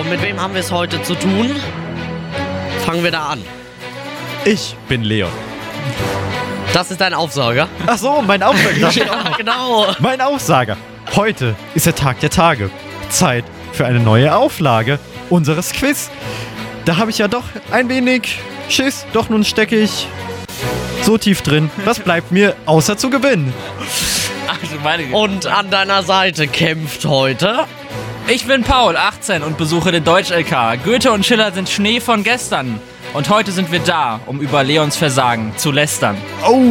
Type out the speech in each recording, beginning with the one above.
Und mit wem haben wir es heute zu tun? Fangen wir da an. Ich bin Leon. Das ist dein Aufsager? Ach so, mein Aufsager. Da steht auch noch. Genau. Mein Aufsager. Heute ist der Tag der Tage. Zeit für eine neue Auflage unseres Quiz. Da habe ich ja doch ein wenig Schiss. Doch nun stecke ich so tief drin. Was bleibt mir, außer zu gewinnen? Und an deiner Seite kämpft heute... Ich bin Paul, 18 und besuche den Deutsch-LK. Goethe und Schiller sind Schnee von gestern. Und heute sind wir da, um über Leons Versagen zu lästern. Oh.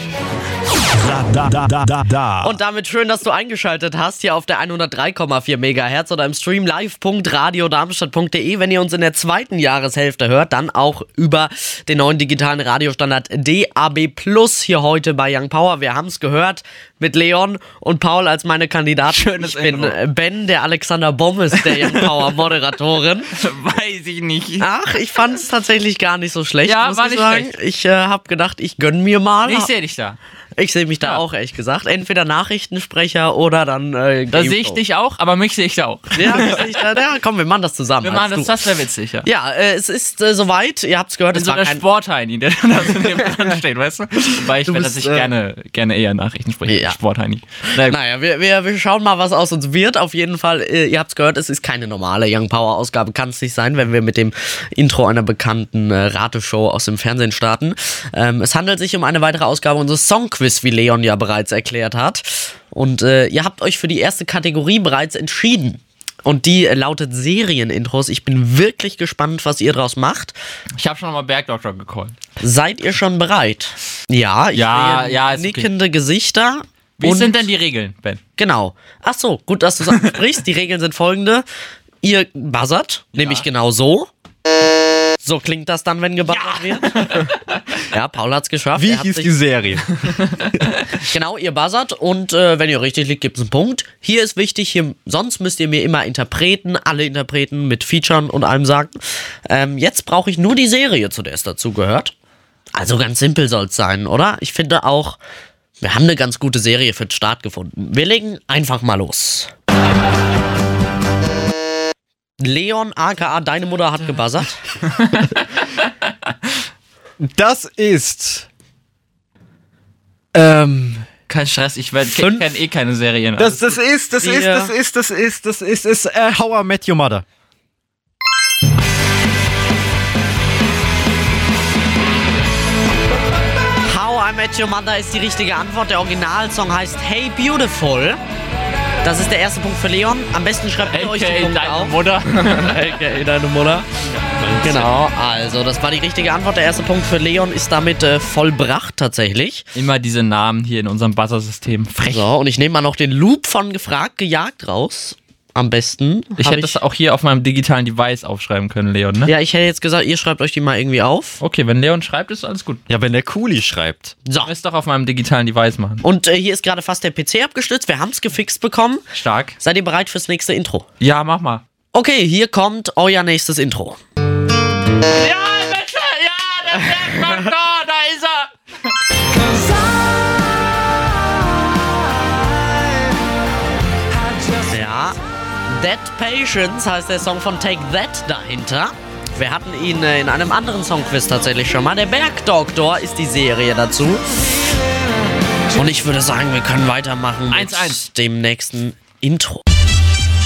Und damit schön, dass du eingeschaltet hast hier auf der 103,4 MHz oder im Stream live.radiodarmstadt.de. Wenn ihr uns in der zweiten Jahreshälfte hört, dann auch über den neuen digitalen Radiostandard DAB+ hier heute bei Young Power. Wir haben es gehört mit Leon und Paul als meine Kandidaten. Schönes Ich bin Intro. Ben, der Alexander Bommes, der Young Power Moderatorin. Weiß ich nicht. Ach, ich fand es tatsächlich gar nicht so schlecht, Ja, muss war ich nicht sagen. schlecht. Ich habe gedacht, ich gönn mir mal. Ich sehe dich da. Ich sehe mich da Ja. auch, ehrlich gesagt. Entweder Nachrichtensprecher oder dann Da Game sehe ich Show. dich auch, aber mich sehe ich da auch. Ja, komm, wir machen das zusammen. Wir machen als das, du. das wäre witzig, ja. Ja, es ist soweit. Ihr habt es gehört, In es so war einer kein... Sportheini, der da so neben dran steht, weißt du? Weil ich Du werde, bist, dass ich gerne eher Nachrichten spreche. Ja. Sportheini. Naja, wir schauen mal, was aus uns wird. Auf jeden Fall, ihr habt es gehört, es ist keine normale Young Power Ausgabe. Kann es nicht sein, wenn wir mit dem Intro einer bekannten Rateshow aus dem Fernsehen starten. Es handelt sich um eine weitere Ausgabe unseres Songquiz, wie Leon ja bereits erklärt hat. Und ihr habt euch für die erste Kategorie bereits entschieden. Und die lautet Serienintros. Ich bin wirklich gespannt, was ihr draus macht. Ich habe schon mal Bergdoktor gecallt. Seid ihr schon bereit? Ja, ich Ja, sehe ja, ist okay. nickende Gesichter. Wie Und sind denn die Regeln, Ben? Genau. Ach so, gut, dass du es ansprichst. Die Regeln sind folgende. Ihr buzzert, nämlich genau so. So klingt das dann, wenn gebuzzert wird. Ja, Paul hat's geschafft. Wie Er hat hieß sich- die Serie? Genau, ihr buzzert und wenn ihr richtig liegt, gibt's einen Punkt. Hier ist wichtig, sonst müsst ihr mir immer alle Interpreten mit Featuren und allem sagen. Jetzt brauche ich nur die Serie, zu der es dazugehört. Also ganz simpel soll's sein, oder? Ich finde auch, wir haben eine ganz gute Serie für den Start gefunden. Wir legen einfach mal los. Leon, aka Deine Mutter, hat gebuzzert. Das ist... Kein Stress, ich kenne Fünf. keine Serien. Das ist How I Met Your Mother. How I Met Your Mother ist die richtige Antwort. Der Originalsong heißt Hey Beautiful. Das ist der erste Punkt für Leon. Am besten schreibt ihr euch die AKA Punkte deine auf. Mutter. AKA deine Mutter. Genau, also das war die richtige Antwort. Der erste Punkt für Leon ist damit vollbracht tatsächlich. Immer diese Namen hier in unserem Buzzer-System. Frech. So, und ich nehme mal noch den Loop von gefragt, gejagt raus. Am besten. Ich hätte das auch hier auf meinem digitalen Device aufschreiben können, Leon, ne? Ja, ich hätte jetzt gesagt, ihr schreibt euch die mal irgendwie auf. Okay, wenn Leon schreibt, ist alles gut. Ja, wenn der Kuli schreibt. So. Ich muss doch auf meinem digitalen Device machen. Und hier ist gerade fast der PC abgestürzt. Wir haben es gefixt bekommen. Stark. Seid ihr bereit fürs nächste Intro? Ja, mach mal. Okay, hier kommt euer nächstes Intro. Ja, bitte! Ja, der Bergdoktor, da ist er! Ja, Dead Patience heißt der Song von Take That dahinter. Wir hatten ihn in einem anderen Songquiz tatsächlich schon mal. Der Bergdoktor ist die Serie dazu. Und ich würde sagen, wir können weitermachen mit 1-1. dem nächsten Intro.